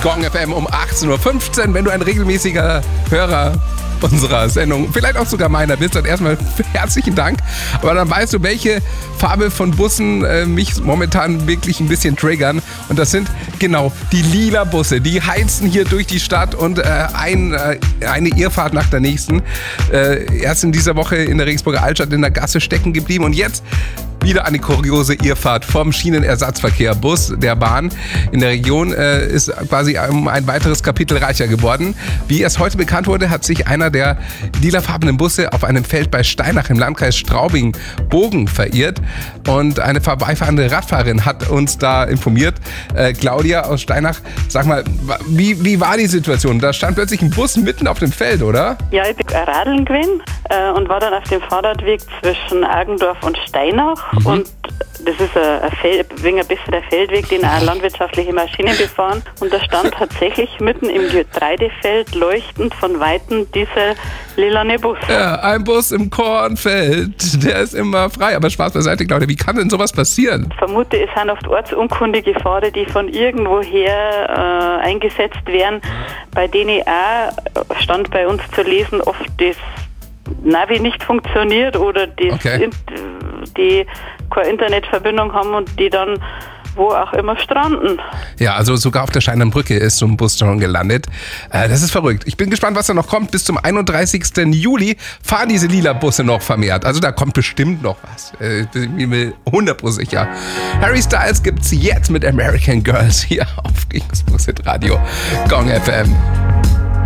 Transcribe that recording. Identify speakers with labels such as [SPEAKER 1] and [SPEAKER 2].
[SPEAKER 1] Gong FM um 18.15 Uhr. Wenn du ein regelmäßiger Hörer unserer Sendung, vielleicht auch sogar meiner bist, dann erstmal herzlichen Dank. Aber dann weißt du, welche Farbe von Bussen mich momentan wirklich ein bisschen triggern. Und das sind genau die lila Busse. Die heizen hier durch die Stadt und eine Irrfahrt nach der nächsten. Erst in dieser Woche in der Regensburger Altstadt in der Gasse stecken geblieben und jetzt wieder eine kuriose Irrfahrt vom Schienenersatzverkehr Bus der Bahn in der Region ist quasi ein weiteres Kapitel reicher geworden. Wie erst heute bekannt wurde, hat sich einer der lilafarbenen Busse auf einem Feld bei Steinach im Landkreis Straubing-Bogen verirrt und eine vorbeifahrende Radfahrerin hat uns da informiert. Claudia aus Steinach, sag mal, wie war die Situation? Da stand plötzlich ein Bus mitten auf dem Feld, oder?
[SPEAKER 2] Ja, ich bin radeln gewesen und war dann auf dem Fahrradweg zwischen Agendorf und Steinach. Und das ist ein besserer Feldweg, den auch landwirtschaftliche Maschinen befahren. Und da stand tatsächlich mitten im Getreidefeld leuchtend von Weitem dieser lilane Bus.
[SPEAKER 1] Ja, ein Bus im Kornfeld, der ist immer frei. Aber Spaß beiseite, Claudia, wie kann denn sowas passieren?
[SPEAKER 2] Ich vermute, es sind oft ortsunkundige Fahrer, die von irgendwoher eingesetzt werden, bei denen auch, stand bei uns zu lesen, oft das Navi nicht funktioniert oder die keine Internetverbindung haben und die dann wo auch immer stranden.
[SPEAKER 1] Ja, also sogar auf der Steinernen Brücke ist so ein Bus schon gelandet. Das ist verrückt. Ich bin gespannt, was da noch kommt. Bis zum 31. Juli fahren diese lila Busse noch vermehrt. Also da kommt bestimmt noch was. Ich bin mir 100% sicher. Harry Styles gibt's jetzt mit American Girls hier auf Regensburg Radio Gong FM.